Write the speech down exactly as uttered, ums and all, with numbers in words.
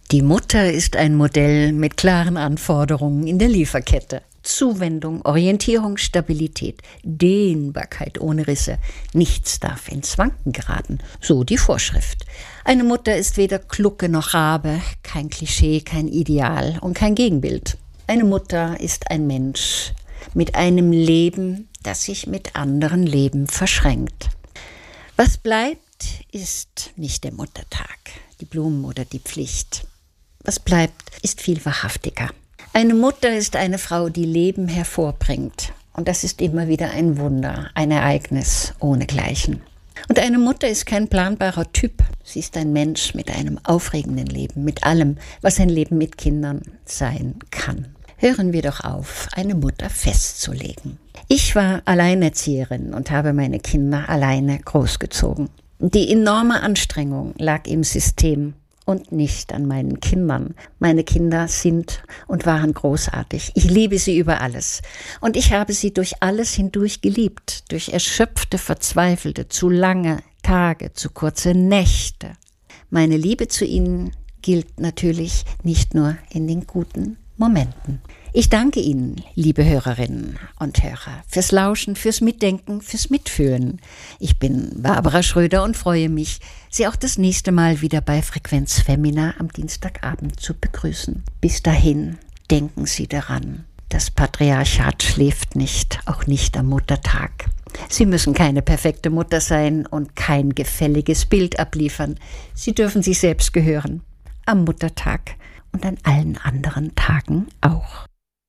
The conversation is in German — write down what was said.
Die Mutter ist ein Modell mit klaren Anforderungen in der Lieferkette. Zuwendung, Orientierung, Stabilität, Dehnbarkeit ohne Risse. Nichts darf ins Wanken geraten. So die Vorschrift. Eine Mutter ist weder Glucke noch Rabe, kein Klischee, kein Ideal und kein Gegenbild. Eine Mutter ist ein Mensch mit einem Leben, das sich mit anderen Leben verschränkt. Was bleibt, ist nicht der Muttertag, die Blumen oder die Pflicht. Was bleibt, ist viel wahrhaftiger. Eine Mutter ist eine Frau, die Leben hervorbringt. Und das ist immer wieder ein Wunder, ein Ereignis ohnegleichen. Und eine Mutter ist kein planbarer Typ. Sie ist ein Mensch mit einem aufregenden Leben, mit allem, was ein Leben mit Kindern sein kann. Hören wir doch auf, eine Mutter festzulegen. Ich war Alleinerzieherin und habe meine Kinder alleine großgezogen. Die enorme Anstrengung lag im System und nicht an meinen Kindern. Meine Kinder sind und waren großartig. Ich liebe sie über alles. Und ich habe sie durch alles hindurch geliebt. Durch erschöpfte, verzweifelte, zu lange Tage, zu kurze Nächte. Meine Liebe zu ihnen gilt natürlich nicht nur in den guten Momenten. Ich danke Ihnen, liebe Hörerinnen und Hörer, fürs Lauschen, fürs Mitdenken, fürs Mitfühlen. Ich bin Barbara Schröder und freue mich, Sie auch das nächste Mal wieder bei Frequenz Femina am Dienstagabend zu begrüßen. Bis dahin denken Sie daran, das Patriarchat schläft nicht, auch nicht am Muttertag. Sie müssen keine perfekte Mutter sein und kein gefälliges Bild abliefern. Sie dürfen sich selbst gehören. Am Muttertag und an allen anderen Tagen auch.